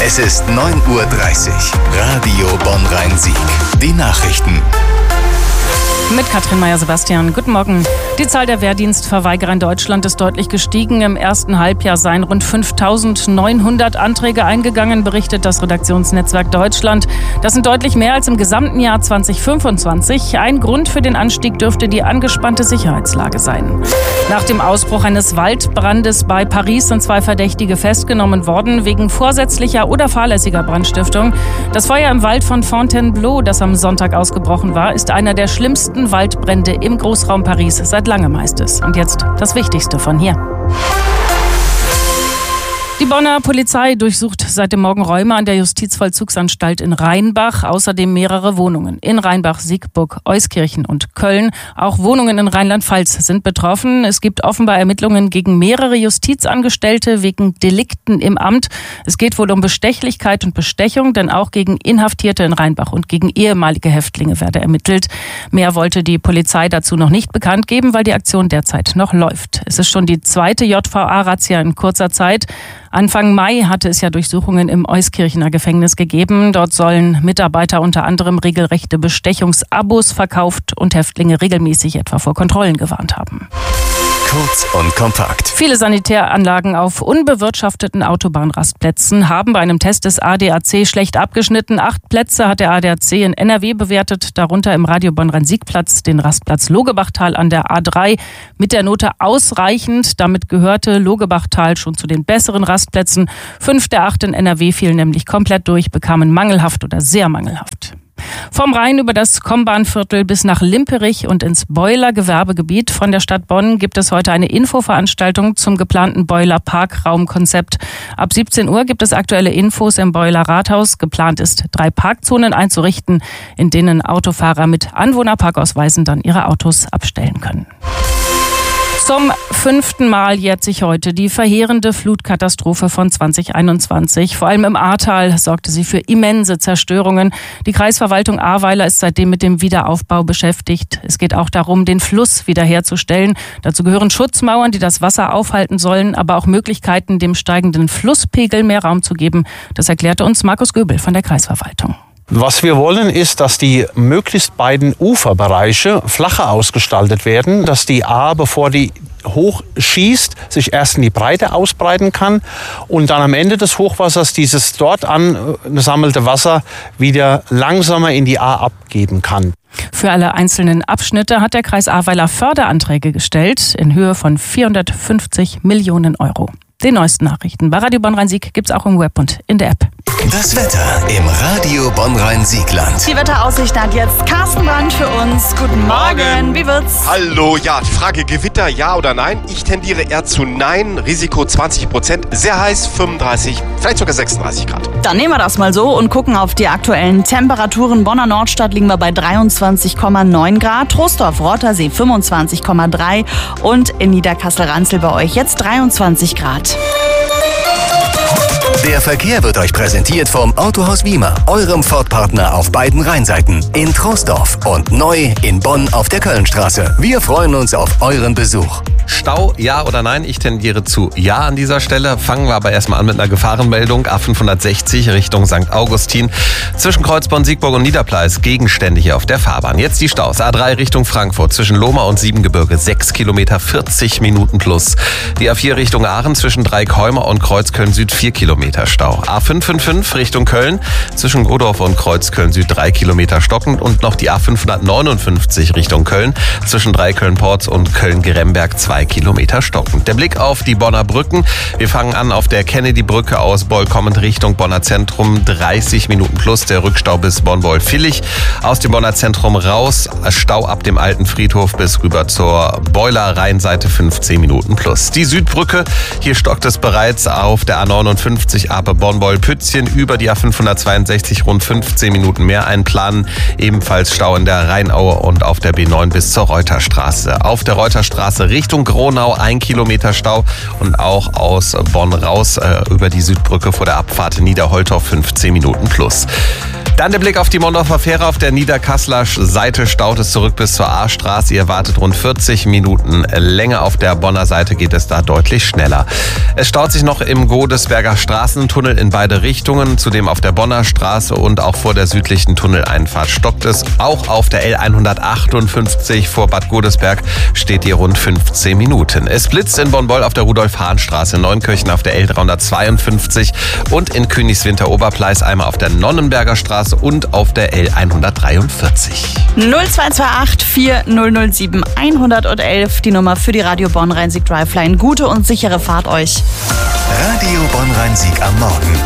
Es ist 9:30 Uhr. Radio Bonn-Rhein-Sieg. Die Nachrichten. Mit Katrin Meyer-Sebastian. Guten Morgen. Die Zahl der Wehrdienstverweigerer in Deutschland ist deutlich gestiegen. Im ersten Halbjahr seien rund 5.900 Anträge eingegangen, berichtet das Redaktionsnetzwerk Deutschland. Das sind deutlich mehr als im gesamten Jahr 2025. Ein Grund für den Anstieg dürfte die angespannte Sicherheitslage sein. Nach dem Ausbruch eines Waldbrandes bei Paris sind 2 Verdächtige festgenommen worden, wegen vorsätzlicher oder fahrlässiger Brandstiftung. Das Feuer im Wald von Fontainebleau, das am Sonntag ausgebrochen war, ist einer der schlimmsten Waldbrände im Großraum Paris seit langem, heißt es. Und jetzt das Wichtigste von hier. Die Bonner Polizei durchsucht seit dem Morgen Räume an der Justizvollzugsanstalt in Rheinbach, außerdem mehrere Wohnungen in Rheinbach, Siegburg, Euskirchen und Köln. Auch Wohnungen in Rheinland-Pfalz sind betroffen. Es gibt offenbar Ermittlungen gegen mehrere Justizangestellte wegen Delikten im Amt. Es geht wohl um Bestechlichkeit und Bestechung, denn auch gegen Inhaftierte in Rheinbach und gegen ehemalige Häftlinge werde ermittelt. Mehr wollte die Polizei dazu noch nicht bekannt geben, weil die Aktion derzeit noch läuft. Es ist schon die 2. JVA-Razzia in kurzer Zeit. Anfang Mai hatte es ja Durchsuchungen im Euskirchener Gefängnis gegeben. Dort sollen Mitarbeiter unter anderem regelrechte Bestechungsabos verkauft und Häftlinge regelmäßig etwa vor Kontrollen gewarnt haben. Kurz und kompakt. Viele Sanitäranlagen auf unbewirtschafteten Autobahnrastplätzen haben bei einem Test des ADAC schlecht abgeschnitten. 8 Plätze hat der ADAC in NRW bewertet, darunter im Radio Bonn-Rhein-Sieg-Platz den Rastplatz Logebachtal an der A3 mit der Note ausreichend. Damit gehörte Logebachtal schon zu den besseren Rastplätzen. 5 der 8 in NRW fielen nämlich komplett durch, bekamen mangelhaft oder sehr mangelhaft. Vom Rhein über das Kombahnviertel bis nach Limperich und ins Beuler Gewerbegebiet von der Stadt Bonn gibt es heute eine Infoveranstaltung zum geplanten Beuler Parkraumkonzept. Ab 17 Uhr gibt es aktuelle Infos im Beuler Rathaus. Geplant ist, 3 Parkzonen einzurichten, in denen Autofahrer mit Anwohnerparkausweisen dann ihre Autos abstellen können. Zum 5. Mal jährt sich heute die verheerende Flutkatastrophe von 2021. Vor allem im Ahrtal sorgte sie für immense Zerstörungen. Die Kreisverwaltung Ahrweiler ist seitdem mit dem Wiederaufbau beschäftigt. Es geht auch darum, den Fluss wiederherzustellen. Dazu gehören Schutzmauern, die das Wasser aufhalten sollen, aber auch Möglichkeiten, dem steigenden Flusspegel mehr Raum zu geben. Das erklärte uns Markus Göbel von der Kreisverwaltung. Was wir wollen, ist, dass die möglichst beiden Uferbereiche flacher ausgestaltet werden, dass die Ahr, bevor die hochschießt, sich erst in die Breite ausbreiten kann und dann am Ende des Hochwassers dieses dort angesammelte Wasser wieder langsamer in die Ahr abgeben kann. Für alle einzelnen Abschnitte hat der Kreis Ahrweiler Förderanträge gestellt in Höhe von 450 Millionen Euro. Die neuesten Nachrichten bei Radio Bonn-Rhein-Sieg gibt's auch im Web und in der App. Das Wetter im Radio Bonn-Rhein-Siegland. Die Wetteraussicht hat jetzt Carsten Brandt für uns. Guten Morgen. Wie wird's? Hallo, ja, die Frage Gewitter, ja oder nein? Ich tendiere eher zu nein. Risiko 20%, sehr heiß, 35, vielleicht sogar 36 Grad. Dann nehmen wir das mal so und gucken auf die aktuellen Temperaturen. Bonner Nordstadt liegen wir bei 23,9 Grad, Troisdorf-Rottersee 25,3 und in Niederkassel-Ranzel bei euch jetzt 23 Grad. Der Verkehr wird euch präsentiert vom Autohaus Wiemer, eurem Ford-Partner auf beiden Rheinseiten, in Troisdorf und neu in Bonn auf der Kölnstraße. Wir freuen uns auf euren Besuch. Stau, ja oder nein? Ich tendiere zu ja an dieser Stelle. Fangen wir aber erstmal an mit einer Gefahrenmeldung. A560 Richtung St. Augustin. Zwischen Kreuzborn, Siegburg und Niederpleis gegenständig hier auf der Fahrbahn. Jetzt die Staus. A3 Richtung Frankfurt zwischen Lohmar und Siebengebirge 6 Kilometer, 40 Minuten plus. Die A4 Richtung Aachen zwischen Dreieckholmer und Kreuzköln Süd 4 Kilometer Stau. A555 Richtung Köln zwischen Godorf und Kreuzköln Süd 3 Kilometer stockend und noch die A559 Richtung Köln zwischen Dreiköln-Porz und Köln-Geremberg 2 Kilometer stockend. Der Blick auf die Bonner Brücken. Wir fangen an auf der Kennedy-Brücke aus Beul kommend Richtung Bonner Zentrum 30 Minuten plus. Der Rückstau bis Bonn-Beul-Villig. Aus dem Bonner Zentrum raus Stau ab dem alten Friedhof bis rüber zur Beuler Rheinseite 15 Minuten plus. Die Südbrücke, hier stockt es bereits auf der A59 ab Bonn-Beul-Pützchen über die A562 rund 15 Minuten mehr einplanen. Ebenfalls Stau in der Rheinaue und auf der B9 bis zur Reuterstraße. Auf der Reuterstraße Richtung Gronau 1 Kilometer Stau und auch aus Bonn raus über die Südbrücke vor der Abfahrt Niederholtorf 15 Minuten plus. Dann der Blick auf die Mondorfer Fähre. Auf der Niederkasseler Seite staut es zurück bis zur Ahrstraße. Ihr wartet rund 40 Minuten länger. Auf der Bonner Seite geht es da deutlich schneller. Es staut sich noch im Godesberger Straßentunnel in beide Richtungen. Zudem auf der Bonner Straße und auch vor der südlichen Tunneleinfahrt stockt es. Auch auf der L158 vor Bad Godesberg steht hier rund 15 Minuten. Es blitzt in Bonn-Boll auf der Rudolf-Hahn-Straße, in Neunkirchen auf der L352 und in Königswinter-Oberpleis einmal auf der Nonnenberger Straße und auf der L143. 0228 4007 111, die Nummer für die Radio Bonn Rhein-Sieg Driveline. Gute und sichere Fahrt euch. Radio Bonn Rhein-Sieg am Morgen.